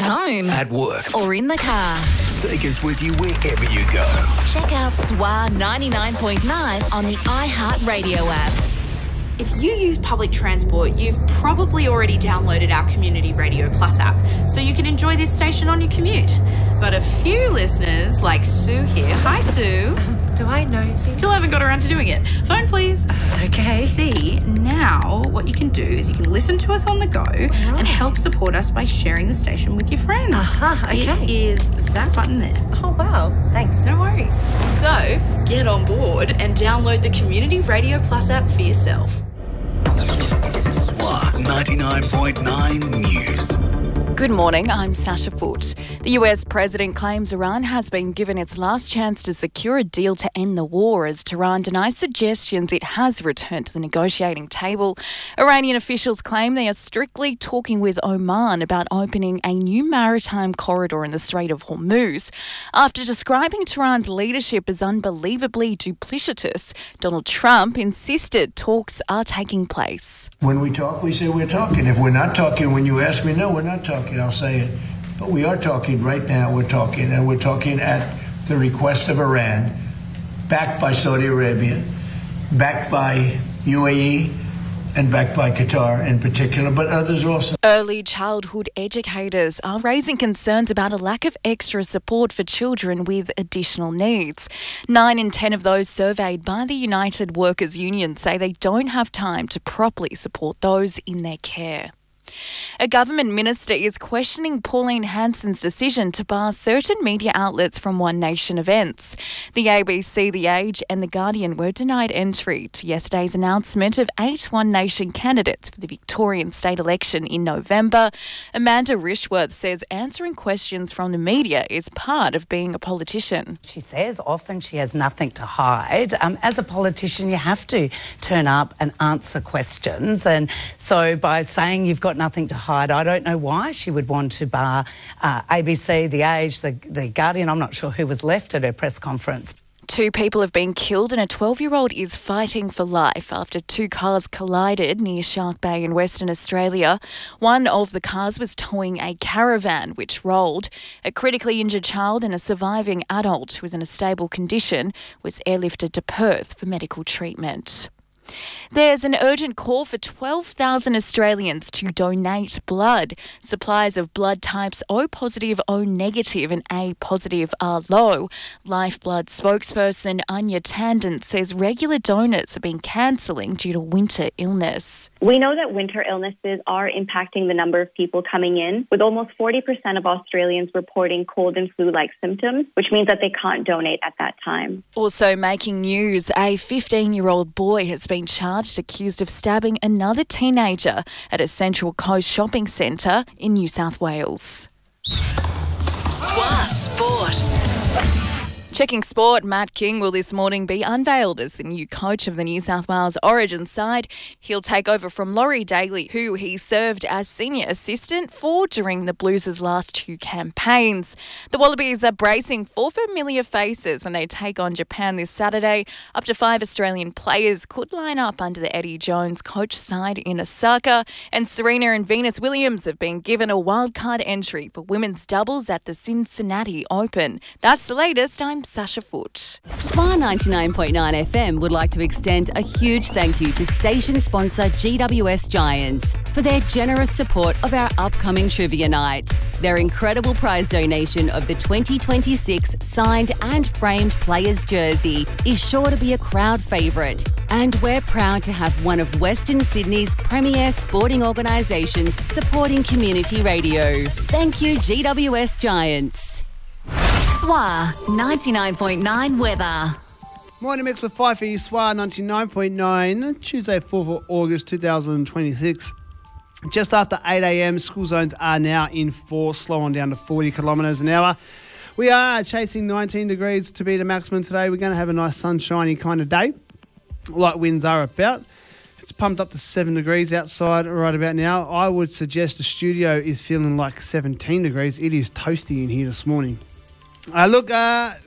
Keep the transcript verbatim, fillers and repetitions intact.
home, at work, or in the car. Take us with you wherever you go. Check out S W A ninety-nine point nine on the iHeartRadio app. If you use public transport, you've probably already downloaded our Community Radio Plus app, so you can enjoy this station on your commute. But a few listeners, like Sue here, hi Sue. Um, do I know? Still haven't got around to doing it. Phone please. Okay. See, now what you can do is you can listen to us on the go right. and help support us by sharing the station with your friends. Aha, okay. It is that button there. Oh, wow. Thanks. No worries. So, get on board and download the Community Radio Plus app for yourself. S W A ninety-nine point nine News. Good morning, I'm Sasha Foote. The U S president claims Iran has been given its last chance to secure a deal to end the war as Tehran denies suggestions it has returned to the negotiating table. Iranian officials claim they are strictly talking with Oman about opening a new maritime corridor in the Strait of Hormuz. After describing Tehran's leadership as unbelievably duplicitous, Donald Trump insisted talks are taking place. When we talk, we say we're talking. If we're not talking, when you ask me, no, we're not talking. I'll say it. But we are talking right now. We're talking, and we're talking at the request of Iran, backed by Saudi Arabia, backed by U A E, and backed by Qatar in particular, but others also. Early childhood educators are raising concerns about a lack of extra support for children with additional needs. Nine in ten of those surveyed by the United Workers Union say they don't have time to properly support those in their care. A government minister is questioning Pauline Hanson's decision to bar certain media outlets from One Nation events. The A B C, The Age and The Guardian were denied entry to yesterday's announcement of eight One Nation candidates for the Victorian state election in November. Amanda Rishworth says answering questions from the media is part of being a politician. She says often she has nothing to hide. Um, as a politician, you have to turn up and answer questions. And so by saying you've got nothing to hide, I don't know why she would want to bar uh, A B C, The Age, the, the Guardian. I'm not sure who was left at her press conference. Two people have been killed and a twelve-year-old is fighting for life after two cars collided near Shark Bay in Western Australia. One of the cars was towing a caravan which rolled. A critically injured child and a surviving adult who was in a stable condition was airlifted to Perth for medical treatment. There's an urgent call for twelve thousand Australians to donate blood. Supplies of blood types O positive, O negative and A positive are low. Lifeblood spokesperson Anya Tandon says regular donors have been cancelling due to winter illness. We know that winter illnesses are impacting the number of people coming in, with almost forty percent of Australians reporting cold and flu-like symptoms, which means that they can't donate at that time. Also making news, a fifteen-year-old boy has been charged accused of stabbing another teenager at a Central Coast shopping centre in New South Wales. S W A Sport. Checking sport, Matt King will this morning be unveiled as the new coach of the New South Wales Origin side. He'll take over from Laurie Daly, who he served as senior assistant for during the Blues' last two campaigns. The Wallabies are bracing for familiar faces when they take on Japan this Saturday. Up to five Australian players could line up under the Eddie Jones coach side in Osaka, and Serena and Venus Williams have been given a wildcard entry for women's doubles at the Cincinnati Open. That's the latest. I'm Sasha Foote. S W A ninety-nine point nine F M would like to extend a huge thank you to station sponsor G W S Giants for their generous support of our upcoming trivia night. Their incredible prize donation of the twenty twenty-six signed and framed players' jersey is sure to be a crowd favourite, and we're proud to have one of Western Sydney's premier sporting organisations supporting community radio. Thank you, G W S Giants. S W A ninety-nine point nine weather. Morning mix with five for you, S W A ninety-nine point nine, Tuesday fourth of August two thousand twenty-six. Just after eight a.m, school zones are now in force, slow on down to forty kilometres an hour. We are chasing nineteen degrees to be the maximum today. We're going to have a nice sunshiny kind of day. Light winds are about. It's pumped up to seven degrees outside right about now. I would suggest the studio is feeling like seventeen degrees. It is toasty in here this morning. Uh, look, uh,